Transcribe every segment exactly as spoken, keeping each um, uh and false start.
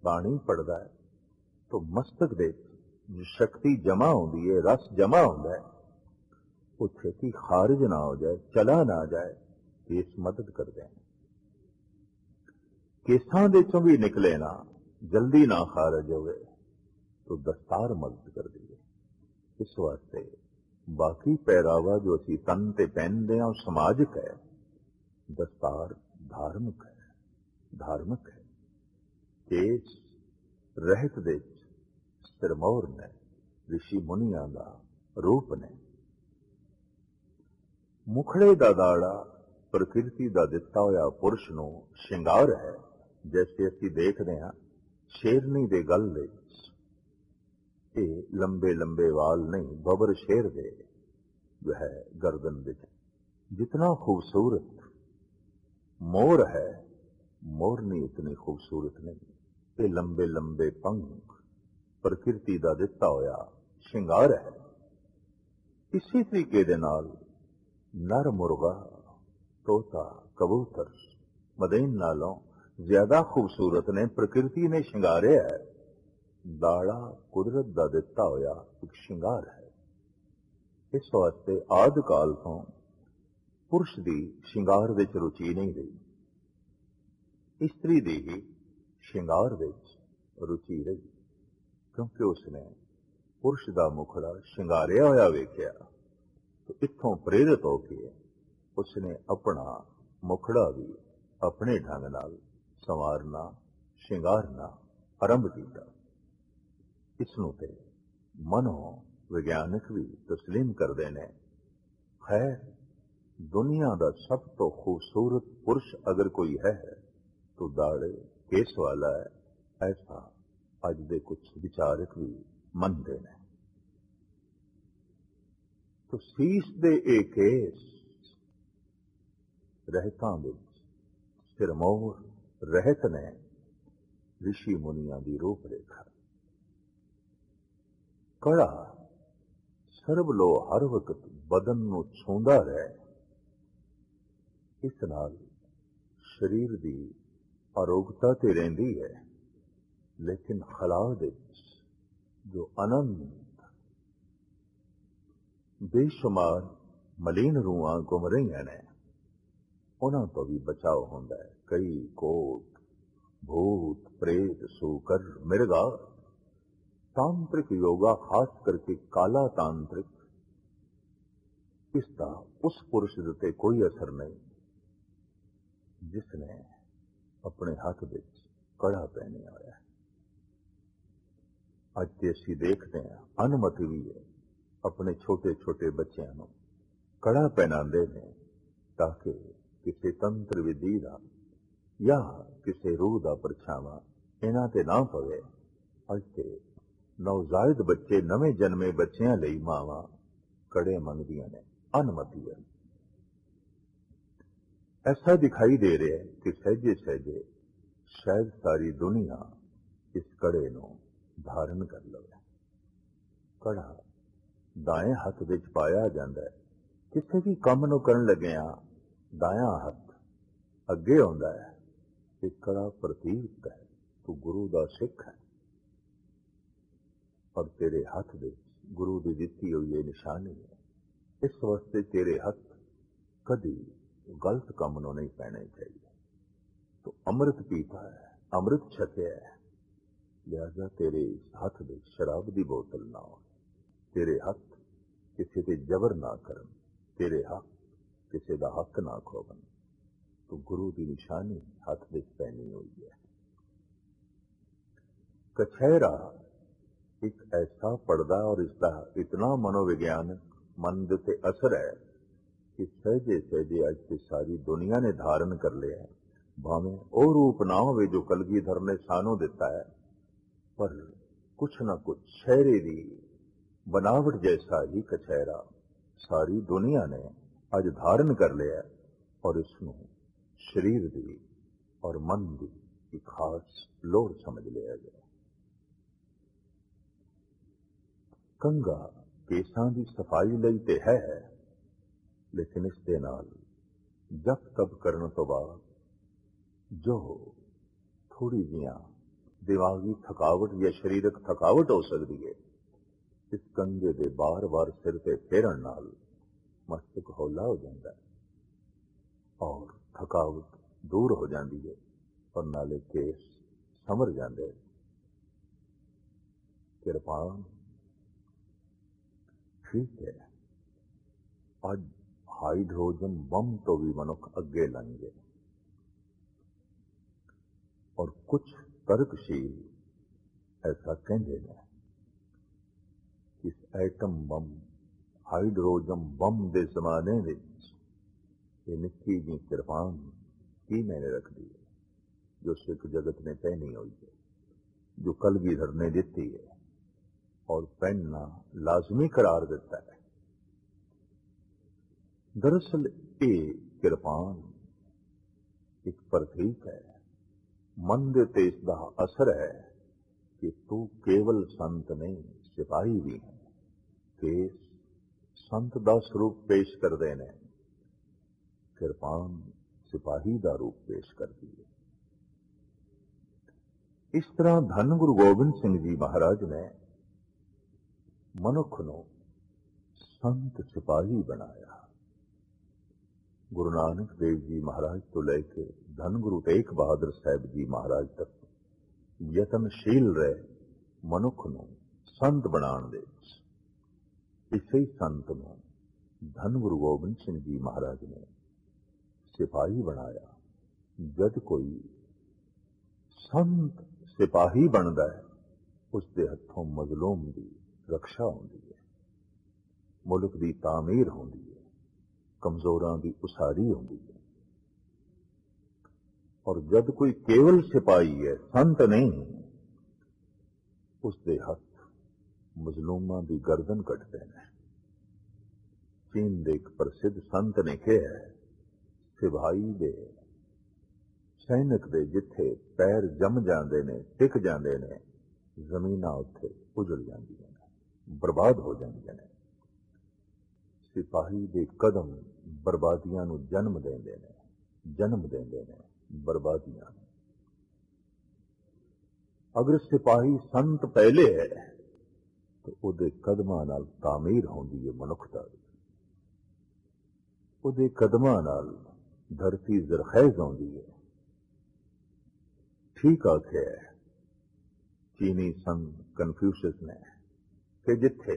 पानी पड़ता है तो मस्तक दे जो शक्ति जमा होती है, रस जमा होता है, वो छेती खारिज ना हो जाए, चला ना जाए, इस मदद करते हैं। केसां दे चों भी निकले ना, जल्दी ना खारिज होवे तो दस्तार मदद कर दी है। इस वास्ते बाकी पहरावा जो असी तन ते पहनते हैं समाजिक है, दस्तार धार्मिक है, धार्मिक है। केस रहत दे सिरमौर ने, ऋषि मुनिया का रूप ने। मुखड़े का दाड़ा प्रकृति का दिता होया पुरुष नूं शिंगार है। जैसे असी देखते हैं शेरनी दे गल दे लंबे लंबे वाल नहीं, बबर शेर दे जो है गर्दन दे। जितना खूबसूरत मोर है, मोरनी इतनी खूबसूरत नहीं। ये लंबे लंबे पंख प्रकृति का दिता होया शिंगार है। इसी तरीके दे नाल नर मुर्गा, तोता, कबूतर मदीन नालों ज्यादा खूबसूरत ने, प्रकृति ने शिंगारे है। दाड़ा कुदरत का दिता होया एक शिंगार है। इस वास्ते आदि काल तो पुरुष की शिंगार विच रुचि नहीं रही, स्त्री की ही शिंगार विच रुचि रही, क्योंकि उसने पुरुष का मुखड़ा शिंगारिया होया वेख्या। तो इत्थों प्रेरित होकर उसने अपना मुखड़ा भी अपने ढंग नाल संवारना, शिंगारना आरंभ किया। इसनूं ते मनो विज्ञानिक भी तस्लीम करते हैं। खैर, दुनिया का सब तो खूबसूरत पुरुष अगर कोई है तो दाड़े केस वाला है, ऐसा अज दे कुछ विचारक भी मनते हैं। तो सीस दे ए केस रहतां विच सिरमौर रहत ने ऋषि मुनिया की रूपरेखा। कड़ा सरब लो हर वक्त बदन नूं छूंदा रहे। इस नाल शरीर की आरोग्यता ते रहिंदी है, लेकिन खला दे जो अनंत बेशुमार मलीन रूहां घुम रही ने, उन्हां तो भी बचाव होंदा है। कई कोट भूत प्रेत सूकर मिर्गा। तांत्रिक योगा, खास करके काला तांत्रिक, इसका उस पुरुष उत्ते कोई असर नहीं जिसने अपने हाथ विच कड़ा पहने होया है। अज ते असीं देखते हैं अनुमति भी है अपने छोटे छोटे बच्चों को कड़ा पहनाते हैं ताकि किसी तंत्र विधि का या किसी रूह का परछावा इन्हां ते ना पवे। अज ते नवजायद बच्चे, नवे जन्मे बच्चों लई मावां कड़े मंगदियां ने, अनुमति है। ऐसा दिखाई दे रहा है कि सहजे सहजे शायद सारी दुनिया इस कड़े नूं धारण कर लवे। कड़ा दाएं हाथ विच पाया जाता है। किसी भी काम नूं करन लग्या दायां हाथ अगे आउंदा है। एक कड़ा प्रतीक है, तू गुरु का सिख है और तेरे हाथ विच गुरु की दिती हुई ये निशानी है। इस वास्ते तेरे हाथ कभी गलत काम नूं नहीं पैने चाहिए। तो अमृत पीता है, अमृत छकिया है, लिहाजा तेरे हाथ में शराब की बोतल ना हो, तेरे हाथ किसी ते जबर ना करन, तेरे हाथ किसी का हक ना खोवन। तो गुरु की निशानी हाथ में पहनी हुई है। कछहरा एक ऐसा पर्दा और इसका इतना मनोविज्ञानिक मन के असर है कि सहजे सहजे अज से सारी दुनिया ने धारण कर लिया है। भावें ओ रूप ना हो जो कलगीधर ने सानू दिता है, पर कुछ ना कुछ शहरे की बनावट जैसा ही कछहरा सारी दुनिया ने अज धारण कर लिया है और इसनों शरीर की और मन की एक खास लोड़ समझ लिया गया। कंगा केसां की सफाई लई ते है, लेकिन इस दे नाल जप तप करने तो बाद जो थोड़ी जियां ਦਿਮਾਗੀ ਥਕਾਵਟ ਜਾਂ ਸਰੀਰਕ ਥਕਾਵਟ ਹੋ ਸਕਦੀ ਹੈ। ਇਸ ਕੰਘੇ ਦੇ ਬਾਰ-ਬਾਰ ਸਿਰ ਤੇ ਫੇਰਨ ਨਾਲ ਮਸਤਕ ਹੌਲਾ ਹੋ ਜਾਂਦਾ ਹੈ ਔਰ ਥਕਾਵਟ ਦੂਰ ਹੋ ਜਾਂਦੀ ਹੈ ਔਰ ਨਾਲੇ ਕੇਸ ਸਮਰ ਜਾਂਦੇ। ਕਿਰਪਾਨ ਠੀਕ ਹੈ, ਅੱਜ ਹਾਈਡਰੋਜਨ ਬੰਮ ਤੋਂ ਵੀ ਮਨੁੱਖ ਅੱਗੇ ਲੰਘ ਗਏ ਔਰ ਕੁਝ ਤਰਕਸ਼ੀਲ ਐਸਾ ਕਹਿੰਦੇ ਨੇ ਕਿ ਐਟਮ ਬੰਮ, ਹਾਈਡਰੋਜਨ ਬੰਮ ਦੇ ਜ਼ਮਾਨੇ ਵਿੱਚ ਇਹ ਨਿੱਕੀ ਜਿਹੀ ਕਿਰਪਾਨ ਕੀ ਮੈਨੇ ਰੱਖਦੀ ਹੈ ਜੋ ਸਿੱਖ ਜਗਤ ਨੇ ਪਹਿਨੀ ਹੋਈ ਹੈ, ਜੋ ਕਲਗੀਧਰ ਨੇ ਦਿੱਤੀ ਹੈ ਔਰ ਪਹਿਨਣਾ ਲਾਜ਼ਮੀ ਕਰਾਰ ਦਿੱਤਾ ਹੈ। ਦਰਅਸਲ ਇਹ ਕਿਰਪਾਨ ਇੱਕ ਪ੍ਰਤੀਕ ਹੈ, ਮਨ ਦੇ ਤੇ ਇਸ ਦਾ ਅਸਰ ਹੈ ਕਿ ਤੂੰ ਕੇਵਲ ਸੰਤ ਨਹੀਂ, ਸਿਪਾਹੀ ਵੀ ਹੈ। ਕਿ ਸੰਤ ਦਾ ਸਰੂਪ ਪੇਸ਼ ਕਰਦੇ ਨੇ, ਕਿਰਪਾਨ ਸਿਪਾਹੀ ਦਾ ਰੂਪ ਪੇਸ਼ ਕਰਦੀ ਹੈ। ਇਸ ਤਰ੍ਹਾਂ ਧੰਨ ਗੁਰੂ ਗੋਬਿੰਦ ਸਿੰਘ ਜੀ ਮਹਾਰਾਜ ਨੇ ਮਨੁੱਖ ਨੂੰ ਸੰਤ ਸਿਪਾਹੀ ਬਣਾਇਆ। ਗੁਰੂ ਨਾਨਕ ਦੇਵ ਜੀ ਮਹਾਰਾਜ ਤੋਂ ਲੈ ਕੇ ਧੰਨ ਗੁਰੂ ਤੇਗ ਬਹਾਦਰ ਸਾਹਿਬ ਜੀ ਮਹਾਰਾਜ ਤੱਕ ਯਤਨਸ਼ੀਲ ਰਹੇ ਮਨੁੱਖ ਨੂੰ ਸੰਤ ਬਣਾਉਣ ਦੇ ਵਿੱਚ। ਇਸੇ ਸੰਤ ਨੂੰ ਧੰਨ ਗੁਰੂ ਗੋਬਿੰਦ ਸਿੰਘ ਜੀ ਮਹਾਰਾਜ ਨੇ ਸਿਪਾਹੀ ਬਣਾਇਆ। ਜਦ ਕੋਈ ਸੰਤ ਸਿਪਾਹੀ ਬਣਦਾ ਹੈ ਉਸ ਦੇ ਹੱਥੋਂ ਮਜ਼ਲੂਮ ਦੀ ਰਕਸ਼ਾ ਹੁੰਦੀ ਹੈ, ਮੁਲਕ ਦੀ ਤਾਮੀਰ ਹੁੰਦੀ ਹੈ, ਕਮਜ਼ੋਰਾਂ ਦੀ ਉਸਾਰੀ ਹੁੰਦੀ ਹੈ। ਔਰ ਜਦ ਕੋਈ ਕੇਵਲ ਸਿਪਾਹੀ ਹੈ, ਸੰਤ ਨਹੀਂ, ਉਸ ਦੇ ਹੱਥ ਮਜ਼ਲੂਮਾਂ ਦੀ ਗਰਦਨ ਕੱਟਦੇ ਨੇ। ਚੀਨ ਦੇ ਇੱਕ ਪ੍ਰਸਿੱਧ ਸੰਤ ਨੇ ਕਿਹਾ ਹੈ, ਸਿਪਾਹੀ ਦੇ, ਸੈਨਿਕ ਦੇ ਜਿੱਥੇ ਪੈਰ ਜੰਮ ਜਾਂਦੇ ਨੇ, ਟਿਕ ਜਾਂਦੇ ਨੇ, ਜ਼ਮੀਨਾਂ ਉੱਥੇ ਉਜੜ ਜਾਂਦੀਆਂ ਨੇ, ਬਰਬਾਦ ਹੋ ਜਾਂਦੀਆਂ ਨੇ। ਸਿਪਾਹੀ ਦੇ ਕਦਮ ਬਰਬਾਦੀਆਂ ਨੂੰ ਜਨਮ ਦਿੰਦੇ ਨੇ, ਜਨਮ ਦਿੰਦੇ ਨੇ ਬਰਬਾਦੀਆਂ ਨੂੰ। ਅਗਰ ਸਿਪਾਹੀ ਸੰਤ ਪਹਿਲੇ ਹੈ ਤਾਂ ਉਹਦੇ ਕਦਮਾਂ ਨਾਲ ਤਾਮੀਰ ਹੁੰਦੀ ਹੈ ਮਨੁੱਖਤਾ ਦੀ, ਉਹਦੇ ਕਦਮਾਂ ਨਾਲ ਧਰਤੀ ਜ਼ਰਖੈਜ਼ ਹੁੰਦੀ ਹੈ। ਠੀਕ ਆਖਿਆ ਚੀਨੀ ਸੰਤ ਕਨਫਿਊਸ਼ਸ ਨੇ ਕਿ ਜਿੱਥੇ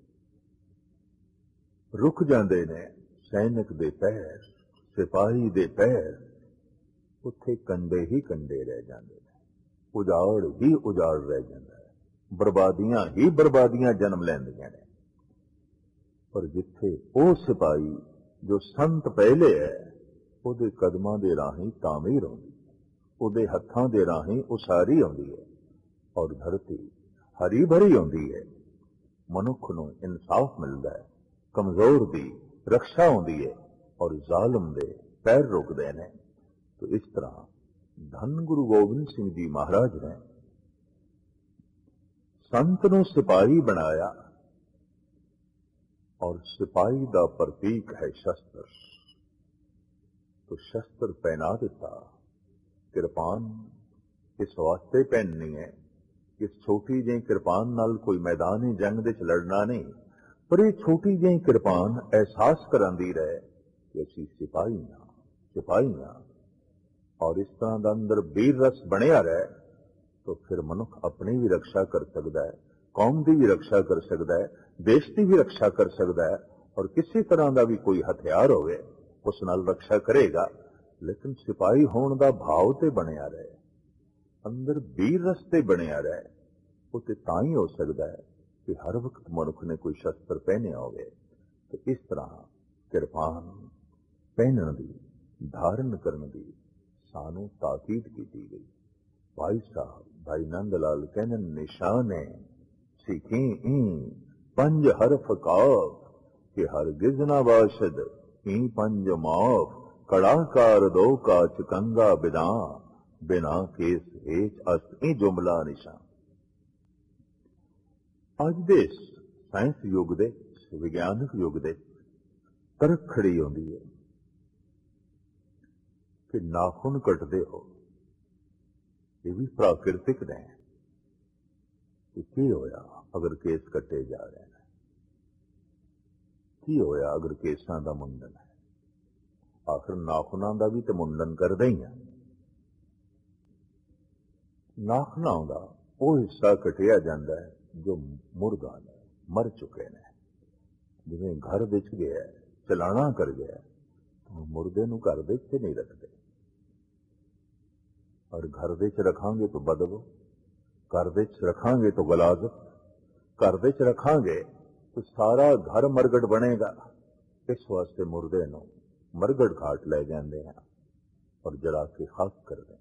ਰੁਕ ਜਾਂਦੇ ਨੇ ਸੈਨਿਕ ਦੇ ਪੈਰ, ਸਿਪਾਹੀ ਦੇ ਪੈਰ, ਉੱਥੇ ਕੰਡੇ ਹੀ ਕੰਡੇ ਰਹਿ ਜਾਂਦੇ ਨੇ, ਉਜਾੜ ਹੀ ਉਜਾੜ ਰਹਿ ਜਾਂਦਾ ਹੈ, ਬਰਬਾਦੀਆਂ ਹੀ ਬਰਬਾਦੀਆਂ ਜਨਮ ਲੈਂਦੀਆਂ ਨੇ। ਪਰ ਜਿੱਥੇ ਉਹ ਸਿਪਾਹੀ ਜੋ ਸੰਤ ਪਹਿਲੇ ਹੈ, ਉਹਦੇ ਕਦਮਾਂ ਦੇ ਰਾਹੀਂ ਤਾਮੀਰ ਹੁੰਦੀ ਹੈ, ਉਹਦੇ ਹੱਥਾਂ ਦੇ ਰਾਹੀਂ ਉਸਾਰੀ ਹੁੰਦੀ ਹੈ ਔਰ ਧਰਤੀ ਹਰੀ ਭਰੀ ਹੁੰਦੀ ਹੈ। ਮਨੁੱਖ ਨੂੰ ਇਨਸਾਫ ਮਿਲਦਾ ਹੈ, ਕਮਜ਼ੋਰ ਦੀ ਰਕਸ਼ਾ ਹੁੰਦੀ ਹੈ ਔਰ ਜ਼ਾਲਮ ਦੇ ਪੈਰ ਰੁਕਦੇ ਨੇ। तो इस तरह धन गुरु गोबिंद सिंह जी महाराज ने संत नूं सिपाही बनाया और सिपाही का प्रतीक है शस्त्र, तो शस्त्र पहना दिता। किरपान इस वास्ते पहननी है कि छोटी जी किरपान नाल कोई मैदानी जंग दे लड़ना नहीं, पर यह छोटी जी किरपान एहसास करांदी रहे कि असीं सिपाही हां, सिपाही हां। और इस तरह का अंदर वीर रस बनिया रहे तो फिर मनुख अपनी भी रक्षा कर सकता है, कौम की भी रक्षा कर सकता है, देश की भी रक्षा कर सकता है और किसी तरह का भी कोई हथियार होवे उस नाल रक्षा करेगा। लेकिन सिपाही होने का भाव तो बनिया रहे, अंदर वीर रस ते बनिया रहे, उसे तां ही हो सकता है कि हर वक्त मनुख ने कोई शस्त्र पहने होवे। तो इस तरह किरपान पहनने की, धारण करने की सानू ताकीद की गई। भाई साहब भाई नंद लाल कहने निशाने सीखी ई पंज हरफ काफ कि हर गिज ना बाशद ई पंज माफ, कड़ाकार दो काच कंगा बिना बिना केस हेच अस्त ई जुमला निशान। अज दे साइंस युग दे, विज्ञानक युग दे तरक खड़ी होंदी है कि नाखून कटते हो ਇਹ ਵੀ ਪ੍ਰਾਕਿਰਤਿਕ ਨੇ ਕਿ ਕੀ ਹੋਇਆ ਅਗਰ ਕੇਸ ਕੱਟੇ ਜਾ ਰਹੇ ਨੇ, ਕੀ ਹੋਇਆ ਅਗਰ ਕੇਸਾਂ ਦਾ ਮੁੰਡਨ ਹੈ। ਆਖਰ ਨਾਖੂਨਾਂ ਦਾ ਵੀ ਤੇ ਮੁੰਡਨ ਕਰਦੇ ਹੀ ਆ। ਨਾਖੂਨਾਂ ਦਾ ਉਹ ਹਿੱਸਾ ਕੱਟਿਆ ਜਾਂਦਾ ਹੈ ਜੋ ਮੁਰਦਾ ਨੇ, ਮਰ ਚੁੱਕੇ ਨੇ। ਜਿਵੇਂ ਘਰ ਵਿੱਚ ਗਿਆ, ਚਲਾਣਾ ਕਰ ਗਿਆ, ਤਾਂ ਮੁਰਦੇ ਨੂੰ ਘਰ ਵਿੱਚ ਤੇ ਨਹੀਂ ਰੱਖਦੇ। ਔਰ ਘਰ ਵਿੱਚ ਰੱਖਾਂਗੇ ਤਾਂ ਬਦਬੂ, ਘਰ ਵਿੱਚ ਰੱਖਾਂਗੇ ਤਾਂ ਗਲਾਜ਼ਤ, ਘਰ ਵਿੱਚ ਰੱਖਾਂਗੇ ਤਾਂ ਸਾਰਾ ਘਰ ਮਰਗੜ ਬਣੇਗਾ। ਇਸ ਵਾਸਤੇ ਮੁਰਦੇ ਨੂੰ ਮਰਗੜ ਘਾਟ ਲੈ ਜਾਂਦੇ ਆ ਔਰ ਜਲਾ ਕੇ ਖਾਕ ਕਰਦੇ।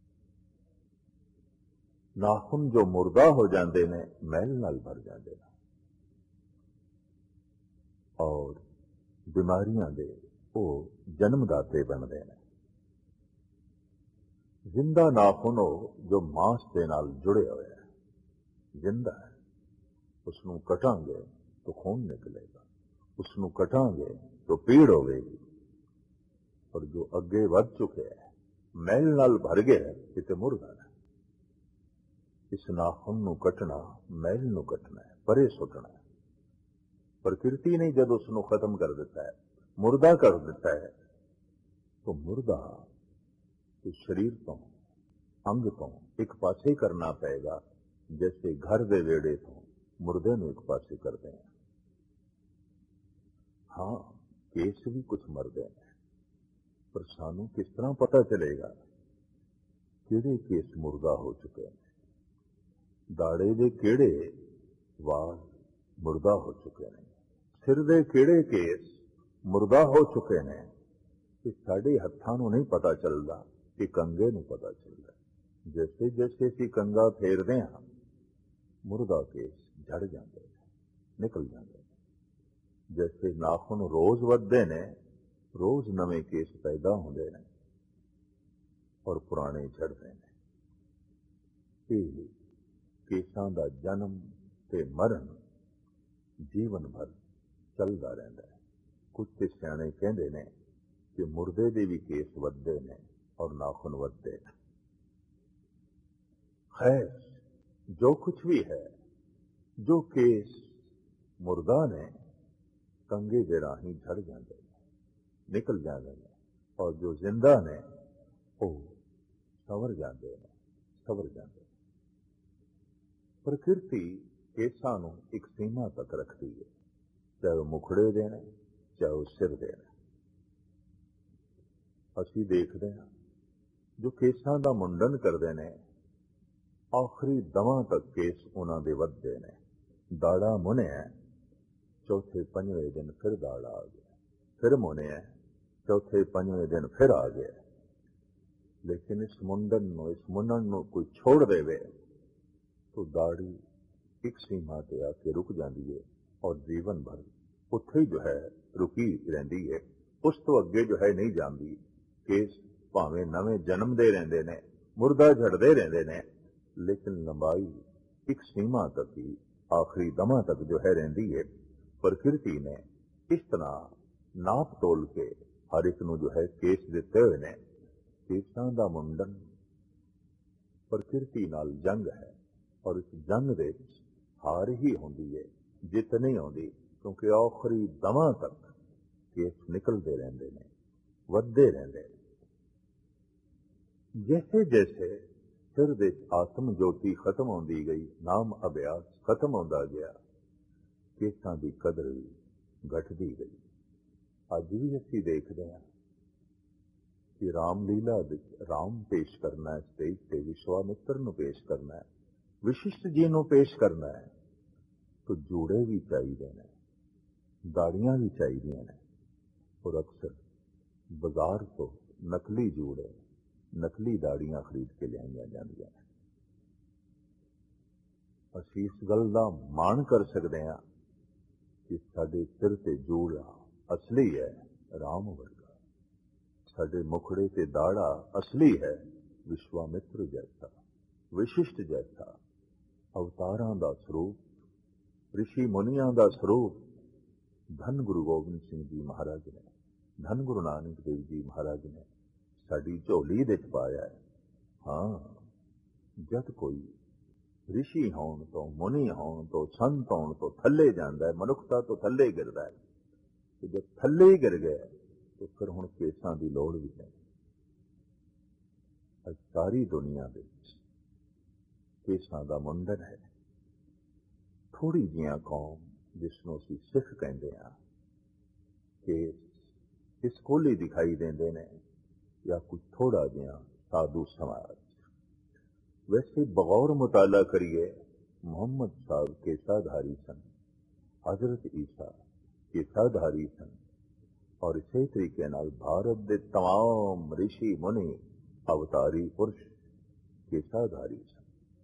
ਨਾਖੂਨ ਜੋ ਮੁਰਦਾ ਹੋ ਜਾਂਦੇ ਨੇ ਮੈਲ ਨਾਲ ਭਰ ਜਾਂਦੇ ਨੇ ਔਰ ਬਿਮਾਰੀਆਂ ਦੇ ਉਹ ਜਨਮਦਾਤੇ ਬਣਦੇ ਨੇ। ਜ਼ਿੰਦਾ ਨਾਖੂਨ ਉਹ ਜੋ ਮਾਂਸ ਦੇ ਨਾਲ ਜੁੜੇ ਹੋਏ ਹੈ, ਜ਼ਿੰਦਾ ਹੈ। ਉਸ ਨੂੰ ਕਟਾਂਗੇ ਤਾਂ ਖੂਨ ਨਿਕਲੇਗਾ, ਉਸ ਨੂੰ ਕਟਾਂਗੇ ਤਾਂ ਪੀੜ ਹੋਵੇਗੀ। ਔਰ ਜੋ ਅੱਗੇ ਵੱਧ ਚੁੱਕੇ ਹੈ, ਮੈਲ ਨਾਲ ਭਰ ਗਿਆ, ਕਿਤੇ ਮੁਰਦਾ ਹੈ। ਇਸ ਨਾਖੂਨ ਨੂੰ ਕੱਟਣਾ, ਮੈਲ ਨੂੰ ਕੱਟਣਾ ਹੈ, ਪਰੇ ਸੁੱਟਣਾ ਹੈ। ਪ੍ਰਕਿਰਤੀ ਨੇ ਜਦ ਉਸ ਨੂੰ ਖਤਮ ਕਰ ਦਿੱਤਾ ਹੈ, ਮੁਰਦਾ ਕਰ ਦਿੱਤਾ ਹੈ, ਤਾਂ ਮੁਰਦਾ ਤੇ ਸਰੀਰ ਤੋਂ, ਅੰਗ ਤੋਂ ਇੱਕ ਪਾਸੇ ਕਰਨਾ ਪਏਗਾ, ਜੈਸੇ ਘਰ ਦੇ ਵਿਹੜੇ ਤੋਂ ਮੁਰਦੇ ਨੂੰ ਇੱਕ ਪਾਸੇ ਕਰਦੇ हैं। ਹਾਂ, ਕੇਸ ਵੀ ਕੁਝ ਮਰਦੇ ਨੇ, ਪਰ ਸਾਨੂੰ ਕਿਸ ਤਰ੍ਹਾਂ ਪਤਾ ਚਲੇਗਾ ਕਿਹੜੇ ਕੇਸ ਮੁਰਦਾ ਹੋ ਚੁੱਕੇ ਨੇ? ਦਾੜੇ ਦੇ ਕਿਹੜੇ ਵਾਲ ਮੁਰਦਾ ਹੋ ਚੁੱਕੇ ਨੇ? ਸਿਰ ਦੇ ਕਿਹੜੇ ਕੇਸ ਮੁਰਦਾ ਹੋ ਚੁੱਕੇ ਨੇ? ਕਿ ਸਾਡੇ ਹੱਥਾਂ ਨੂੰ ਨਹੀਂ ਪਤਾ ਚੱਲਦਾ, ਕਿ ਕੰਗੇ ਨੂੰ ਪਤਾ ਚੱਲਦਾ। ਜੈਸੇ ਜੈਸੇ ਅਸੀਂ ਕੰਗਾ ਫੇਰਦੇ ਹਾਂ, ਮੁਰਦਾ ਕੇਸ ਝੜ ਜਾਂਦੇ ਨੇ, ਨਿਕਲ ਜਾਂਦੇ ਨੇ। ਜੈਸੇ ਨਾਖੂਨ ਰੋਜ਼ ਵੱਧਦੇ ਨੇ, ਰੋਜ਼ ਨਵੇਂ ਕੇਸ ਪੈਦਾ ਹੁੰਦੇ ਨੇ ਔਰ ਪੁਰਾਣੇ ਝੜਦੇ ਨੇ। ਇਹ ਕੇਸਾਂ ਦਾ ਜਨਮ ਤੇ ਮਰਨ ਜੀਵਨ ਭਰ ਚੱਲਦਾ ਰਹਿੰਦਾ ਹੈ। ਕੁਝ ਤੇ ਸਿਆਣੇ ਕਹਿੰਦੇ ਨੇ ਕਿ ਮੁਰਦੇ ਦੇ ਵੀ ਕੇਸ ਵੱਧਦੇ ਨੇ ਔਰ ਨਾਖੂਨ ਵੱਧਦੇ ਨੇ। ਖੈਰ, ਜੋ ਕੁਛ ਵੀ ਹੈ, ਜੋ ਕੇਸ ਮੁਰਦਾ ਨੇ ਕੰਗੇ ਦੇ ਰਾਹੀਂ ਝੜ ਜਾਂਦੇ ਨੇ, ਨਿਕਲ ਜਾਂਦੇ ਨੇ, ਔਰ ਜੋ ਜ਼ਿੰਦਾ ਨੇ ਉਹ ਸਵਰ ਜਾਂਦੇ ਨੇ, ਸਵਰ ਜਾਂਦੇ ਨੇ। ਪ੍ਰਕਿਰਤੀ ਕੇਸਾਂ ਨੂੰ ਇੱਕ ਸੀਮਾ ਤੱਕ ਰੱਖਦੀ ਹੈ, ਚਾਹੇ ਉਹ ਮੁਖੜੇ ਦੇ ਨੇ, ਚਾਹੇ ਉਹ ਸਿਰ ਦੇ ਨੇ। ਅਸੀਂ ਦੇਖਦੇ ਹਾਂ ਜੋ ਕੇਸਾਂ ਦਾ ਮੁੰਡਨ ਕਰਦੇ ਨੇ, ਆਖਰੀ ਦਮਾਂ ਤੱਕ ਕੇਸ ਉਹਨਾਂ ਦੇ ਵੱਧਦੇ ਨੇ। ਦਾੜਾ ਮੁੰਨਿਆ, ਚੌਥੇ ਪੰਜਵੇਂ ਦਿਨ ਫਿਰ ਦਾੜਾ ਆ ਗਿਆ, ਫਿਰ ਮੁੰਨਿਆ, ਚੌਥੇ ਪੰਜਵੇਂ ਦਿਨ ਫਿਰ ਆ ਗਿਆ। ਲੇਕਿਨ ਇਸ ਮੁੰਡਨ ਨੂੰ, ਇਸ ਮੁੰਨਣ ਨੂੰ ਕੋਈ ਛੋੜ ਦੇਵੇ ਤਾਂ ਦਾੜੀ ਇੱਕ ਸੀਮਾ ਤੇ ਆ ਕੇ ਰੁਕ ਜਾਂਦੀ ਹੈ ਔਰ ਜੀਵਨ ਭਰ ਉੱਥੇ ਹੀ ਜੋ ਹੈ ਰੁਕੀ ਰਹਿੰਦੀ ਹੈ। ਉਸ ਤੋਂ ਅੱਗੇ ਜੋ ਹੈ ਨਹੀਂ ਜਾਂਦੀ। ਕੇਸ ਭਾਵੇਂ ਨਵੇਂ ਜਨਮਦੇ ਰਹਿੰਦੇ ਨੇ, ਮੁਰਦਾ ਝੜਦੇ ਰਹਿੰਦੇ ਨੇ, ਲੇਕਿਨ ਲੰਬਾਈ ਇੱਕ ਸੀਮਾ ਤੱਕ ਹੀ, ਆਖਰੀ ਦਮਾਂ ਤੱਕ ਜੋ ਹੈ ਰਹਿੰਦੀ ਹੈ। ਪ੍ਰਕਿਰਤੀ ਨੇ ਇਸ ਤਰ੍ਹਾਂ ਨਾਪ ਤੋਲ ਕੇ ਹਰ ਇੱਕ ਨੂੰ ਜੋ ਹੈ ਕੇਸ ਦਿੱਤੇ ਹੋਏ ਨੇ। ਕੇਸਾਂ ਦਾ ਮੁੰਡਨ ਪ੍ਰਕਿਰਤੀ ਨਾਲ ਜੰਗ ਹੈ ਔਰ ਇਸ ਜੰਗ ਦੇ ਵਿੱਚ ਹਾਰ ਹੀ ਹੁੰਦੀ ਹੈ, ਜਿੱਤ ਨਹੀਂ ਆਉਂਦੀ, ਕਿਉਂਕਿ ਆਖਰੀ ਦਮਾਂ ਤੱਕ ਕੇਸ ਨਿਕਲਦੇ ਰਹਿੰਦੇ ਨੇ, ਵੱਧਦੇ ਰਹਿੰਦੇ ਨੇ। ਜੈਸੇ ਜੈਸੇ ਸਿਰ ਦੇ ਆਤਮ ਜੋਤੀ ਖਤਮ ਹੁੰਦੀ ਗਈ, ਨਾਮ ਅਭਿਆਸ ਖਤਮ ਹੁੰਦਾ ਗਿਆ, ਕੇਸਾਂ ਦੀ ਕਦਰ ਵੀ ਘਟਦੀ ਗਈ। ਅੱਜ ਵੀ ਅਸੀਂ ਦੇਖਦੇ ਹਾਂ ਕਿ ਰਾਮਲੀਲਾ ਵਿੱਚ ਰਾਮ ਪੇਸ਼ ਕਰਨਾ ਹੈ, ਸਟੇਜ ਤੇ ਵਿਸ਼ਵਾਮਿੱਤਰ ਨੂੰ ਪੇਸ਼ ਕਰਨਾ ਹੈ, ਵਿਸ਼ਿਸ਼ਟ ਜੀ ਨੂੰ ਪੇਸ਼ ਕਰਨਾ ਹੈ, ਤਾਂ ਜੋੜੇ ਵੀ ਚਾਹੀਦੇ ਨੇ, ਦਾੜੀਆਂ ਵੀ ਚਾਹੀਦੀਆਂ ਨੇ। ਔਰ ਅਕਸਰ ਬਾਜ਼ਾਰ ਤੋਂ ਨਕਲੀ ਜੋੜੇ, ਨਕਲੀ ਦਾੜੀਆਂ ਖਰੀਦ ਕੇ ਲਿਆਈਆਂ ਜਾਂਦੀਆਂ ਨੇ। ਅਸੀਂ ਇਸ ਗੱਲ ਦਾ ਮਾਣ ਕਰ ਸਕਦੇ ਹਾਂ ਕਿ ਸਾਡੇ ਸਿਰ ਤੇ ਜੋੜਾ ਅਸਲੀ ਹੈ, ਰਾਮ ਵਰਗਾ। ਸਾਡੇ ਮੁਖੜੇ ਤੇ ਦਾੜਾ ਅਸਲੀ ਹੈ, ਵਿਸ਼ਵਾਮਿੱਤਰ ਜੈਸਾ, ਵਿਸ਼ਿਸ਼ਟ ਜੈਸਾ। ਅਵਤਾਰਾਂ ਦਾ ਸਰੂਪ, ਰਿਸ਼ੀ ਮੁਨੀਆਂ ਦਾ ਸਰੂਪ ਧੰਨ ਗੁਰੂ ਗੋਬਿੰਦ ਸਿੰਘ ਜੀ ਮਹਾਰਾਜ ਨੇ, ਧੰਨ ਗੁਰੂ ਨਾਨਕ ਦੇਵ ਜੀ ਮਹਾਰਾਜ ਨੇ ਸਾਡੀ ਝੋਲੀ ਵਿੱਚ ਪਾਇਆ ਹੈ। ਹਾਂ, जद कोई ऋषि होण तो मुनि होण तो संत होण तो थल्ले जांदा है, मनुखता तो थल्ले गिरदा है। तो जब थल्ले ही गिर गए तो फिर हुण केसां दी लोड़ भी नहीं। अज सारी दुनिया दे केसां दा मुंडन है। थोड़ी जिहियां कौम जिसनों असीं सिख कहंदे हां, केस इस कोली दिखाई देंदे ने या कुछ थोड़ा जिहा साधु समाज। वैसे बगौर मुताला करिए, मोहम्मद साहब केसाधारी सन, हजरत ईसा केसाधारी सन, और इसे तरीके नाल भारत के तमाम ऋषि मुनि अवतारी पुरुष केसाधारी सन।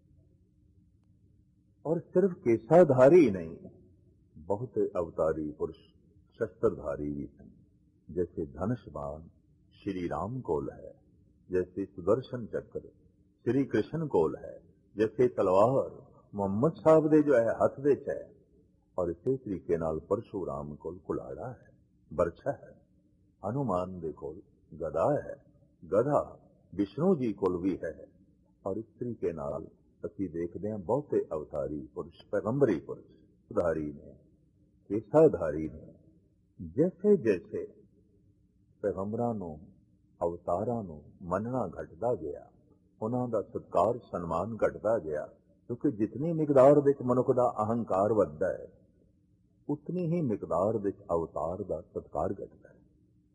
और सिर्फ केसाधारी नहीं, बहुत अवतारी पुरुष शस्त्रधारी भी सन। जैसे धनुषबाण श्री राम कोल है, जैसे सुदर्शन चक्र श्री कृष्ण कोल है, जैसे तलवार मोहम्मद साहब दे जो है हथ विच है, और इसे तरीके नाल परशुराम कोल कुलाड़ा है, बरछा है। हनुमान दे कोल गदा है, गधा विष्णु जी कोल भी है। और इस तरीके नाल असीं देखते हैं बहुते अवतारी पुरुष पैगंबरी पुरुष धारी ने, केसाधारी ने। जैसे जैसे पैगंबरां नूं अवतारां नूं मनना घटदा गया, उन्हां दा सत्कार सन्मान घटदा गया, क्योंकि जितनी मिकदार विच मनुख दा अहंकार वधदा है, उतनी ही मिकदार विच अवतार दा सत्कार घटदा है।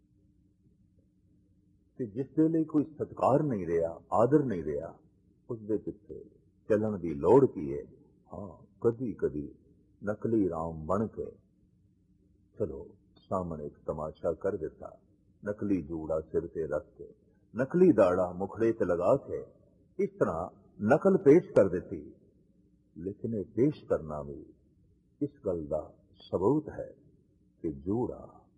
कि जिस दे लई कोई सत्कार नहीं रहा, आदर नहीं रहा, उस दे पिछे चलन दी लोड़ की है। हाँ, कदी कदी नकली राम बन के चलो सामने एक तमाशा कर देता, नकली जूड़ा सिर ते रख के, नकली दाड़ा मुखड़े ते लगा के, इस तरह नकल पेश कर देती। लेकिन ये पेश करना भी इस गल का सबूत है कि जूड़ा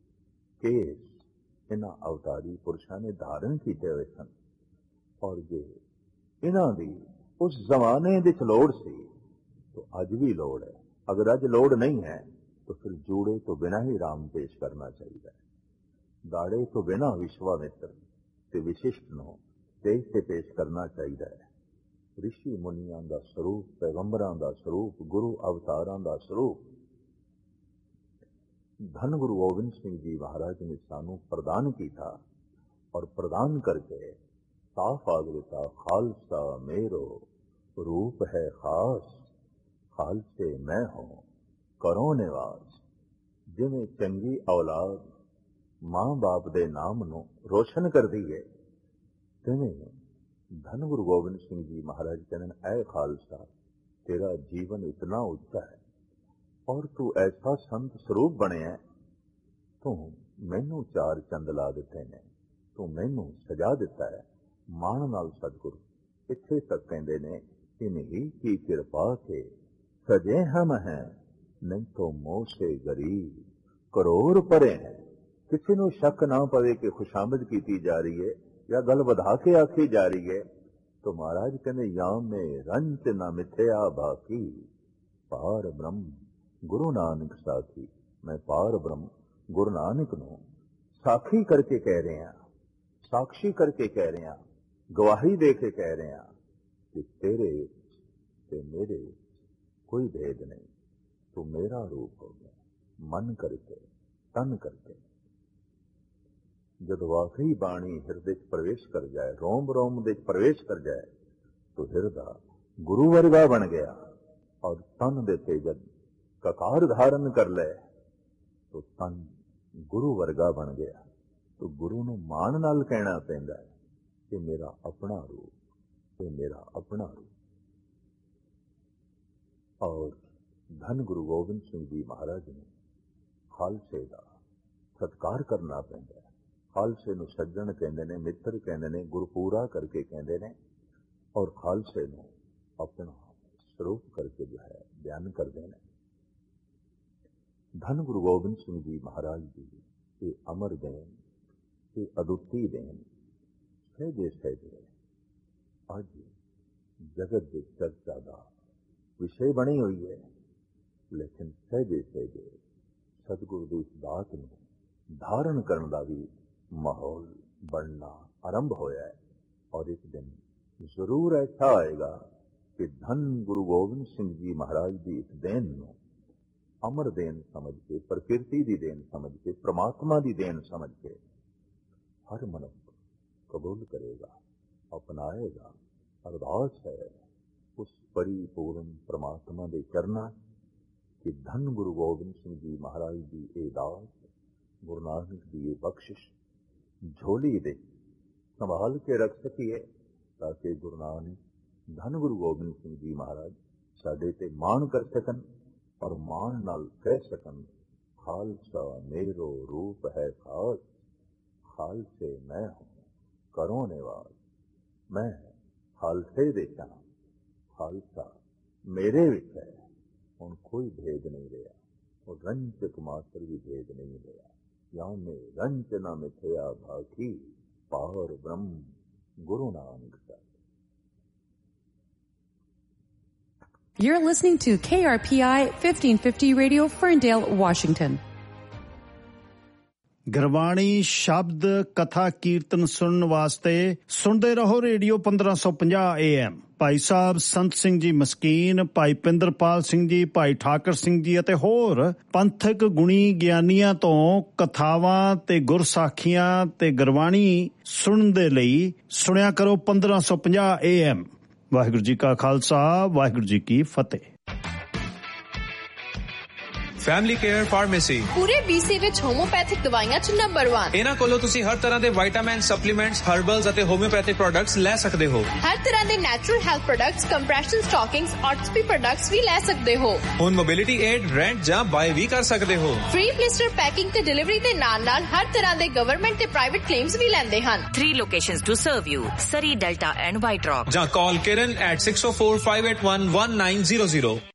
केस इन्हां अवतारी पुरुषों ने धारण किए हुए सन। और जे इन्हां दी उस जमाने दी लोड़ सी तो अज भी लोड़ है। अगर अज लोड़ नहीं है तो फिर जूड़े तो बिना ही राम पेश करना चाहिए, दाड़े तो बिना विश्वामित्र ते विशिष्ट नो तेज से पेश करना चाहिए। ऋषि मुनियां दा स्वरूप, पैगंबरां दा स्वरूप, गुरु अवतारां दा स्वरूप धन गुरु गोबिंद सिंह जी महाराज ने सानू प्रदान किया। और प्रदान करके साफ आग दिता, खालसा मेरो रूप है खास, खालसे मैं हूं करो निवास। जिवें चंगी औलाद मां बाप दे नाम नूं रोशन कर दी है, तिवें धन गुरु गोबिंद सिंह जी महाराज कहने, ऐ खालसा तेरा जीवन इतना उच्चा है और तू ऐसा संत स्वरूप बने है, तू मैनू चार चंद ला दिते ने, तू मैनू सजा दिता है। मान नाल सतगुरु इत्थे तक कहते ने, इन्हीं की कृपा के सजे हम हैं, नहीं तो मोह से गरीब करोड़ परे हैं। किसी को शक ना पवे कि खुशामद की जा रही है या गल वधा के आखी जा रही है, तो महाराज कहते याम में रंच न मिथ्या बाकी, पार ब्रह्म गुरु नानक साखी। मैं पार ब्रह्म गुरु नानक नूं साखी करके कह रहे हैं, साक्षी करके कह रहे हैं, गवाही दे के कह रहे हैं कि तेरे ते मेरे कोई भेद नहीं, तू मेरा रूप हो गया मन करके तन करके। जब वाकई बाणी हिरदे प्रवेश कर जाए, रोम रोम दे प्रवेश कर जाए, तो हिरदा गुरु वर्गा बन गया। और तन दे ते जब ककार धारण कर ले तो तन गुरु वर्गा बन गया। तो गुरु नूं मान नाल कहना पैंदा है कि मेरा अपना रूप, ये मेरा अपना रूप। और धन गुरु गोबिंद सिंह जी महाराज ने खालसे का सत्कार करना पैंदा है। खालसे नूं सज्जण कहंदे ने, मित्र कहंदे ने, गुरपूरा करके कहंदे ने। और खालसे नूं अपना स्वरूप करके जो है बयान करते हैं। धन गुरु गोबिंद सिंह जी महाराज जी ये अमर देन, ये अदुੱਤੀ देन सहजे सहजे अज जगत की चर्चा का विषय बनी हुई है। लेकिन सहजे सहजे सतगुरु की इस बात में धारण करने का भी माहौल बनना आरंभ होया है। और एक दिन ਜ਼ਰੂਰ ਐਸਾ ਆਏਗਾ ਕਿ ਧੰਨ ਗੁਰੂ ਗੋਬਿੰਦ ਸਿੰਘ ਜੀ ਮਹਾਰਾਜ ਦੀ ਇਸ ਦੇਣ ਨੂੰ ਅਮਰ ਦੇਣ ਸਮਝ ਕੇ, ਪ੍ਰਕਿਰਤੀ ਦੀ ਦੇਣ ਸਮਝ ਕੇ, ਪ੍ਰਮਾਤਮਾ ਦੀ ਦੇਣ ਸਮਝ ਕੇ ਹਰ ਮਨੁੱਖ ਕਬੂਲ ਕਰੇਗਾ, ਅਪਣਾਏਗਾ। ਅਰਦਾਸ ਹੈ ਉਸ ਪਰਿਪੂਰਨ ਪ੍ਰਮਾਤਮਾ ਦੇ ਚਰਨਾਂ ਕਿ ਧੰਨ ਗੁਰੂ ਗੋਬਿੰਦ ਸਿੰਘ ਜੀ ਮਹਾਰਾਜ ਦੀ ਇਹ ਦਾਤ, ਗੁਰੂ ਨਾਨਕ ਦੀ ਇਹ ਬਖਸ਼ਿਸ਼ ਝੋਲੀ ਦੇ ਸੰਭਾਲ ਕੇ ਰੱਖ ਸਕੀਏ, ਤਾਂ ਕਿ ਗੁਰੂ ਨਾਨਕ ਧੰਨ ਗੁਰੂ ਗੋਬਿੰਦ ਸਿੰਘ ਜੀ ਮਹਾਰਾਜ ਸਾਡੇ ਤੇ ਮਾਣ ਕਰ ਸਕਣ ਔਰ ਮਾਣ ਨਾਲ ਕਹਿ ਸਕਣ, ਖਾਲਸਾ ਮੇਰੋ ਰੂਪ ਹੈ ਖਾਸ, ਖਾਲਸੇ ਮੈਂ ਹੂੰ ਕਰੋ ਨਿਵਾਸ। ਮੈਂ ਖਾਲਸੇ ਦੇ ਚਾਂ, ਖਾਲਸਾ ਮੇਰੇ ਵਿੱਚ ਹੈ। ਹੁਣ ਕੋਈ ਭੇਦ ਨਹੀਂ ਰਿਹਾ, ਉਹ ਰੰਚਕ ਮਾਤਰ ਵੀ ਭੇਦ ਨਹੀਂ ਰਿਹਾ। ਯਾਨੇ ਰੰਚ ਨਾ ਮਿਥਿਆ ਭਾਖੀ, ਪਾਰ ਬ੍ਰਹਮ Guru Nanak Sahib. You're listening to K R P I fifteen fifty Radio, Ferndale, Washington. Gurbani ਸ਼ਬਦ ਕਥਾ ਕੀਰਤਨ ਸੁਣਨ ਵਾਸਤੇ ਸੁਣਦੇ ਰਹੋ ਰੇਡੀਓ ਪੰਦਰਾਂ ਸੌ ਪੰਜਾਹ ਏ ਐਮ। ਭਾਈ ਸਾਹਿਬ ਸੰਤ ਸਿੰਘ ਜੀ ਮਸਕੀਨ, ਭਾਈ ਪਿੰਦਰਪਾਲ ਸਿੰਘ ਜੀ, ਭਾਈ ਠਾਕਰ ਸਿੰਘ ਜੀ ਅਤੇ ਹੋਰ ਪੰਥਕ ਗੁਣੀ ਗਿਆਨੀਆਂ ਤੋਂ ਕਥਾਵਾਂ ਤੇ ਗੁਰਸਾਖੀਆਂ ਤੇ ਗੁਰਬਾਣੀ ਸੁਣਨ ਦੇ ਲਈ ਸੁਣਿਆ ਕਰੋ ਪੰਦਰਾਂ ਸੌ ਪੰਜਾਹ ਏ ਐਮ। ਵਾਹਿਗੁਰੂ ਜੀ ਕਾ ਖਾਲਸਾ, ਵਾਹਿਗੁਰੂ ਜੀ ਕੀ ਫਤਿਹ। ਫੈਮਿਲੀ ਕੇਅਰ ਫਾਰਮੇਸੀ ਪੂਰੇ ਬੀਸੀ ਵਿੱਚ ਹੋਮੋਪੈਥਿਕ ਦਵਾਈਆਂ ਚ ਨੰਬਰ ਇੱਕ। ਇਹਨਾਂ ਕੋਲੋਂ ਤੁਸੀਂ ਹਰ ਤਰ੍ਹਾਂ ਦੇ ਵਿਟਾਮਿਨ, ਸਪਲੀਮੈਂਟਸ, ਹਰਬਲਸ ਅਤੇ ਹੋਮਿਓਪੈਥਿਕ ਪ੍ਰੋਡਕਟਸ ਲੈ ਸਕਦੇ ਹੋ। ਹਰ ਤਰ੍ਹਾਂ ਦੇ natural health products, compression ਸਟਾਕਿੰਗਸ, ਆਰਥੋਪੀ products ਵੀ ਲੈ ਸਕਦੇ ਹੋ। ਹੁਣ ਮੋਬਿਲਿਟੀ ਏਡ, ਰੈਂਟ ਜਾਂ ਬਾਏ ਵੀ ਕਰ ਸਕਦੇ ਹੋ। ਫ੍ਰੀ ਬਲਿਸਟਰ ਪੈਕਿੰਗ ਤੇ ਡਿਲੀਵਰੀ ਦੇ ਨਾਲ ਨਾਲ ਹਰ ਤਰ੍ਹਾਂ ਦੇ ਗਵਰਨਮੈਂਟ ਤੇ ਪ੍ਰਾਈਵੇਟ ਕਲੇਮਸ ਵੀ ਲੈਂਦੇ ਹਨ। Three locations to serve you: Surrey, Delta and White Rock. ਜਾਂ ਕਾਲ Kiran at six oh four, five eight one, one nine zero zero.